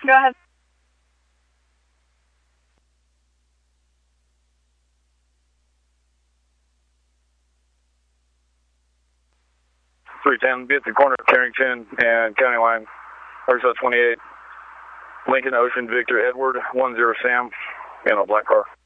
Go ahead. .310, be at the corner of Carrington and County Line, Arkansas 28, Lincoln Ocean Victor Edward 10 Sam, in a black car.